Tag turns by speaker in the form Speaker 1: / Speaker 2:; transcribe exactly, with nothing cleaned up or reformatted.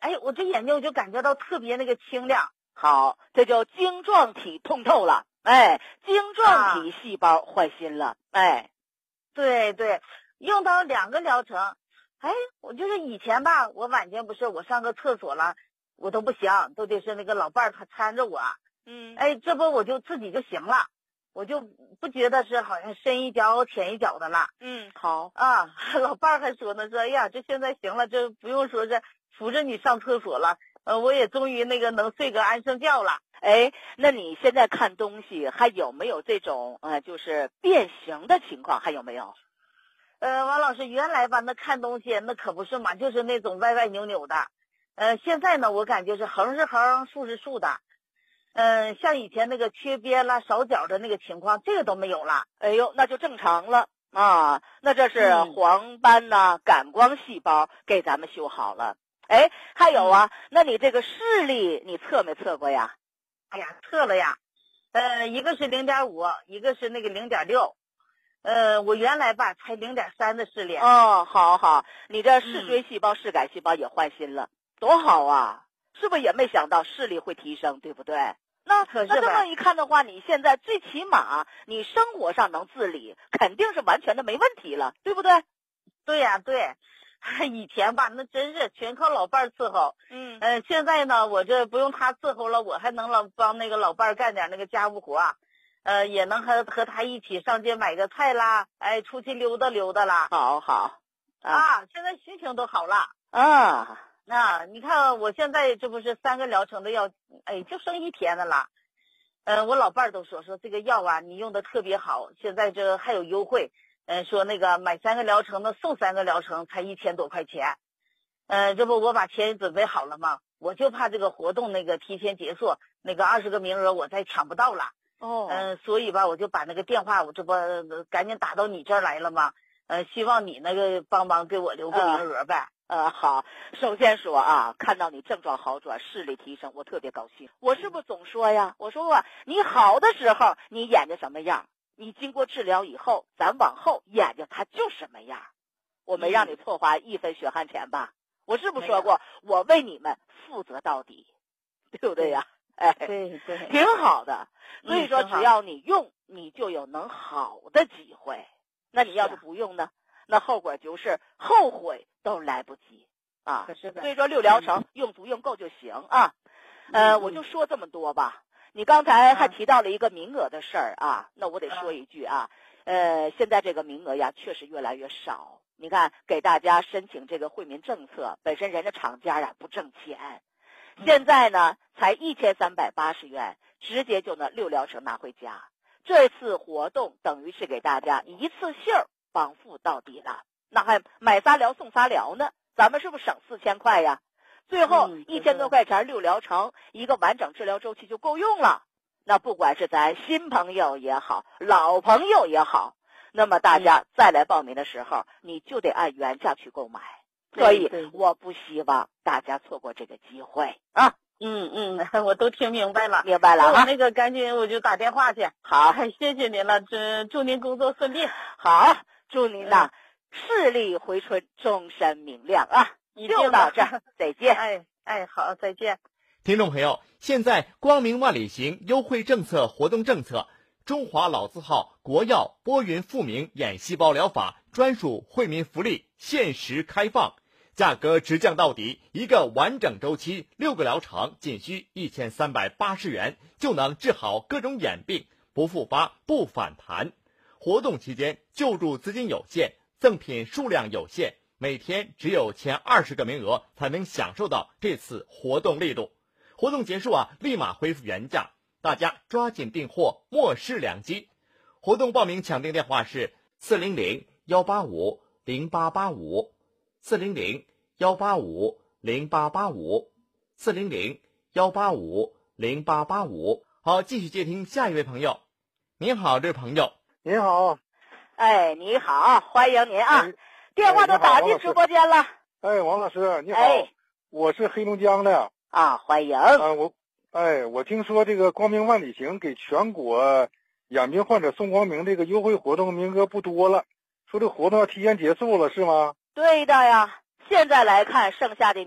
Speaker 1: 哎，我这眼睛我就感觉到特别那个清亮。
Speaker 2: 好，这就晶状体通透了，哎，晶状体细胞换新了，啊、哎，
Speaker 1: 对对，用到两个疗程。哎，我就是以前吧，我晚间不是我上个厕所了，我都不行，都得是那个老伴儿他搀着我。
Speaker 2: 嗯，
Speaker 1: 哎，这不我就自己就行了，我就不觉得是好像深一脚浅一脚的了。
Speaker 2: 嗯，好
Speaker 1: 啊，老伴儿还说呢，说哎呀，这现在行了，这不用说是扶着你上厕所了，呃，我也终于那个能睡个安生觉了。
Speaker 2: 哎，那你现在看东西还有没有这种呃，就是变形的情况？还有没有？
Speaker 1: 呃，王老师，原来吧，那看东西那可不是嘛，就是那种歪歪扭扭的。呃，现在呢，我感觉是横是横，竖是竖的。嗯、呃，像以前那个缺边啦、少角的那个情况，这个都没有了。
Speaker 2: 哎呦，那就正常了啊。那这是
Speaker 1: 嗯、
Speaker 2: 黄斑呐、啊、感光细胞给咱们修好了。哎，还有啊，嗯、那你这个视力你测没测过呀？
Speaker 1: 哎呀，测了呀。呃，一个是零点五，一个是那个零点六。呃，我原来吧才零点三的视力。
Speaker 2: 哦，好好，你这视锥细胞、视杆细胞也换新了，多好啊！是不是也没想到视力会提升，对不对？那那这么一看的话，你现在最起码你生活上能自理，肯定是完全的没问题了，对不对？
Speaker 1: 对呀、啊，对。以前吧，那真是全靠老伴儿伺候。
Speaker 2: 嗯，
Speaker 1: 呃，现在呢，我这不用他伺候了，我还能老帮那个老伴儿干点那个家务活。呃，也能和和他一起上街买个菜啦，哎，出去溜达溜达啦。
Speaker 2: 好好
Speaker 1: 啊，啊现在心情都好了
Speaker 2: 啊。
Speaker 1: 那你看我现在这不是三个疗程的药，哎，就剩一天的了。呃，我老伴儿都说说这个药啊，你用的特别好，现在这还有优惠。嗯、呃，说那个买三个疗程的送三个疗程，才一千多块钱。嗯、呃，这不我把钱准备好了吗？我就怕这个活动那个提前结束，那个二十个名额我再抢不到了。
Speaker 2: 哦，
Speaker 1: 嗯、呃，所以吧，我就把那个电话，我这不赶紧打到你这儿来了吗？呃，希望你那个帮忙给我留个名额呗。
Speaker 2: 呃, 呃，好，首先说啊，看到你症状好转，视力提升，我特别高兴。我是不是总说呀？我说啊，你好的时候你眼睛什么样，你经过治疗以后，咱往后眼睛它就什么样。我没让你错花一分血汗钱吧？我是不是说过，我为你们负责到底，对不对呀？哎，
Speaker 1: 对对，
Speaker 2: 挺好的。所以说，只要你用，你就有能好的机会。那你要是不用呢，那后果就是后悔都来不及啊。
Speaker 1: 可是的。
Speaker 2: 所以说，六疗程用足用够就行啊。呃，我就说这么多吧。你刚才还提到了一个名额的事儿啊，那我得说一句啊，呃，现在这个名额呀，确实越来越少。你看，给大家申请这个惠民政策，本身人家厂家呀不挣钱。现在呢，才一千三百八十元，直接就能六疗程拿回家。这次活动等于是给大家一次性帮付到底了，那还买仨疗送仨疗呢，咱们是不是省四千块呀？最后一千多块钱六疗程，一个完整治疗周期就够用了。那不管是咱新朋友也好，老朋友也好，那么大家再来报名的时候，你就得按原价去购买。所以我不希望大家错过这个机会啊！
Speaker 1: 嗯嗯，我都听明白了，
Speaker 2: 明白了啊！
Speaker 1: 我那个赶紧我就打电话去。
Speaker 2: 好，
Speaker 1: 谢谢您了，祝祝您工作顺利。
Speaker 2: 好，祝您呐、嗯、视力回春，终身明亮啊！就到这儿，再见。
Speaker 1: 哎哎，好，再见。
Speaker 3: 听众朋友，现在光明万里行优惠政策活动政策，中华老字号国药波云复明眼细胞疗法专属惠民福利限时开放。价格直降到底，一个完整周期六个疗程仅需一千三百八十元，就能治好各种眼病，不复发不反弹。活动期间救助资金有限，赠品数量有限，每天只有前二十个名额才能享受到这次活动力度。活动结束啊，立马恢复原价，大家抓紧订货，莫视良机。活动报名抢订电话是四零零幺八五零八八五。四零零幺八五零八八五，四零零幺八五零八八五。好，继续接听下一位朋友。您好，这位朋友。
Speaker 4: 您好。
Speaker 2: 哎，你好，欢迎您啊！哎、电话都打进直播间了。
Speaker 4: 哎，王老师，你好。
Speaker 2: 哎，
Speaker 4: 我是黑龙江的。
Speaker 2: 啊，欢迎。
Speaker 4: 啊，我，哎，我听说这个光明万里行给全国眼病患者送光明这个优惠活动名额不多了，说这活动要提前结束了，是吗？
Speaker 2: 对的呀，现在来看剩下的